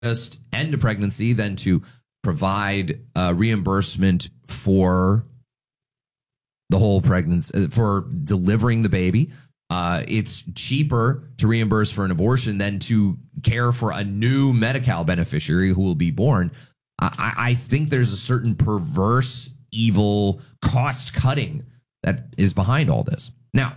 just end a pregnancy than to provide reimbursement for the whole pregnancy, for delivering the baby. It's cheaper to reimburse for an abortion than to care for a new Medi-Cal beneficiary who will be born. I think there's a certain perverse, evil cost cutting that is behind all this. Now,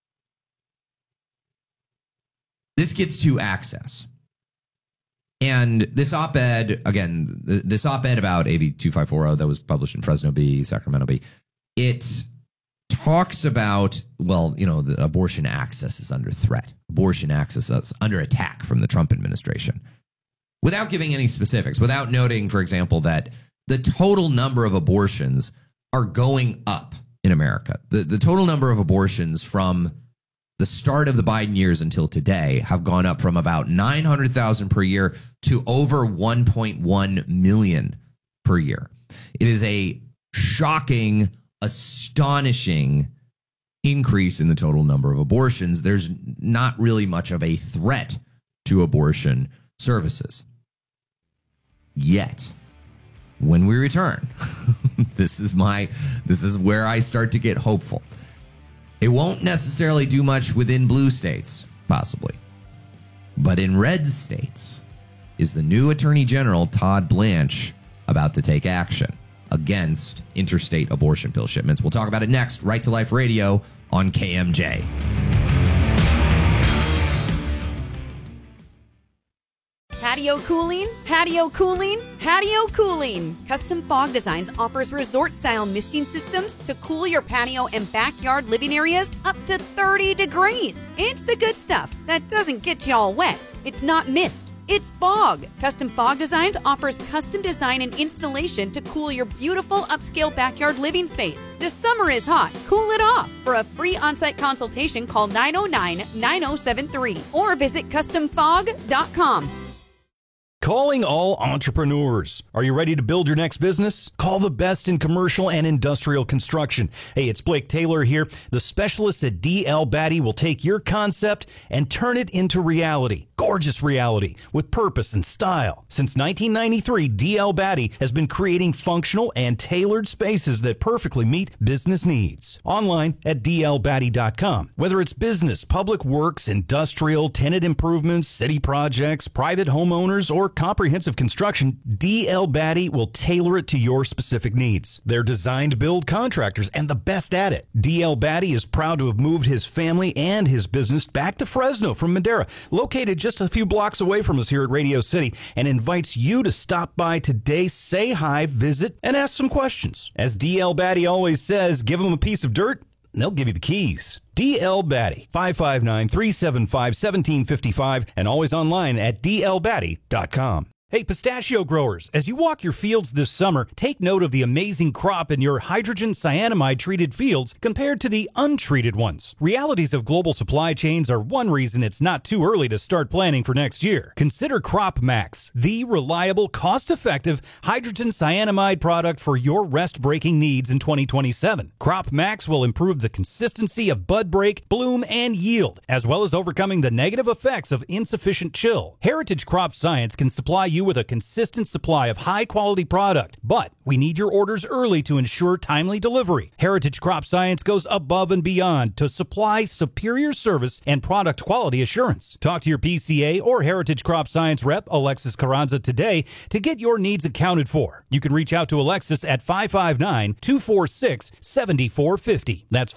this gets to access. And this op-ed, again, this op-ed about AB 2540 that was published in Fresno Bee, Sacramento Bee, it talks about, well, the abortion access is under threat. Abortion access is under attack from the Trump administration. Without giving any specifics, without noting, for example, that the total number of abortions are going up in America. The total number of abortions from the start of the Biden years until today have gone up from about 900,000 per year to over 1.1 million per year. It is a shocking, astonishing increase in the total number of abortions. There's not really much of a threat to abortion services. Yet, when we return, this is where I start to get hopeful. It won't necessarily do much within blue states, possibly. But in red states, is the new Attorney General, Todd Blanche, about to take action against interstate abortion pill shipments? We'll talk about it next, Right to Life Radio on KMJ. Patio cooling, patio cooling, patio cooling. Custom Fog Designs offers resort-style misting systems to cool your patio and backyard living areas up to 30 degrees. It's the good stuff that doesn't get you all wet. It's not mist, it's fog. Custom Fog Designs offers custom design and installation to cool your beautiful upscale backyard living space. The summer is hot. Cool it off. For a free on-site consultation, call 909-9073 or visit customfog.com. Calling all entrepreneurs. Are you ready to build your next business? Call the best in commercial and industrial construction. Hey, it's Blake Taylor here. The specialists at D.L. Batty will take your concept and turn it into reality. Gorgeous reality with purpose and style. Since 1993, D.L. Batty has been creating functional and tailored spaces that perfectly meet business needs. Online at dlbatty.com. Whether it's business, public works, industrial, tenant improvements, city projects, private homeowners, or comprehensive construction, D.L. Batty will tailor it to your specific needs. They're designed build contractors and the best at it. D.L. Batty is proud to have moved his family and his business back to Fresno from Madera, located just a few blocks away from us here at Radio City, and invites you to stop by today, say hi, visit, and ask some questions. As D.L. Batty always says, give them a piece of dirt, and they'll give you the keys. D.L. Batty, 559-375-1755, and always online at dlbatty.com. Hey, pistachio growers, as you walk your fields this summer, take note of the amazing crop in your hydrogen cyanamide-treated fields compared to the untreated ones. Realities of global supply chains are one reason it's not too early to start planning for next year. Consider Crop Max, the reliable, cost-effective hydrogen cyanamide product for your rest-breaking needs in 2027. Crop Max will improve the consistency of bud break, bloom, and yield, as well as overcoming the negative effects of insufficient chill. Heritage Crop Science can supply you with a consistent supply of high-quality product, but we need your orders early to ensure timely delivery. Heritage Crop Science goes above and beyond to supply superior service and product quality assurance. Talk to your PCA or Heritage Crop Science rep, Alexis Carranza, today to get your needs accounted for. You can reach out to Alexis at 559-246-7450. That's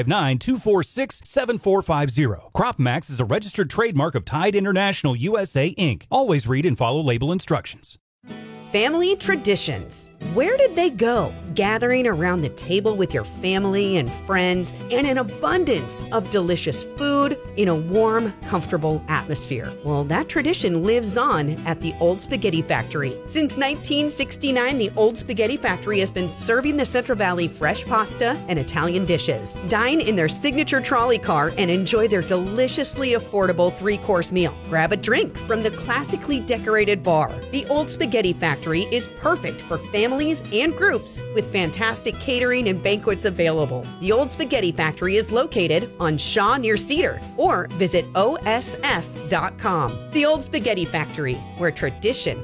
559-246-7450. Crop Max is a registered trademark of Tide International USA, Inc. Always read and follow label instructions. Family traditions. Where did they go? Gathering around the table with your family and friends and an abundance of delicious food in a warm, comfortable atmosphere. Well, that tradition lives on at the Old Spaghetti Factory. Since 1969, the Old Spaghetti Factory has been serving the Central Valley fresh pasta and Italian dishes. Dine in their signature trolley car and enjoy their deliciously affordable 3-course meal. Grab a drink from the classically decorated bar. The Old Spaghetti Factory is perfect for family families and groups with fantastic catering and banquets available. The Old Spaghetti Factory is located on Shaw near Cedar, or visit osf.com. The Old Spaghetti Factory, where tradition